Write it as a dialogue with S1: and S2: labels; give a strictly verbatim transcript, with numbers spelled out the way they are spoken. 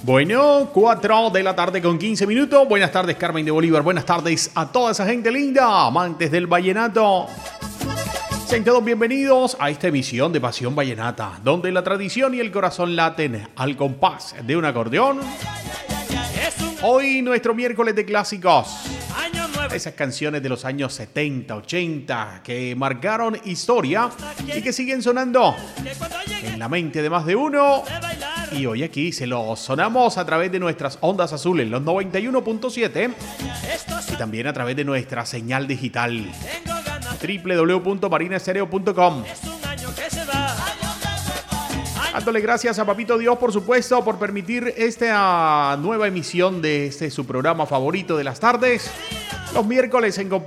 S1: Bueno, cuatro de la tarde con quince minutos. Buenas tardes, Carmen de Bolívar. Buenas tardes a toda esa gente linda, amantes del vallenato. Sean todos bienvenidos a esta emisión de Pasión Vallenata, donde la tradición y el corazón laten al compás de un acordeón. Hoy nuestro miércoles de clásicos. Esas canciones de los años setenta, ochenta que marcaron historia y que siguen sonando en la mente de más de uno. Y hoy aquí se los sonamos a través de nuestras ondas azules, los noventa y uno punto siete, y también a través de nuestra señal digital doble u doble u doble u punto marina estéreo punto com. Dándole gracias a Papito Dios, por supuesto, por permitir esta nueva emisión de este su programa favorito de las tardes, los miércoles en compañía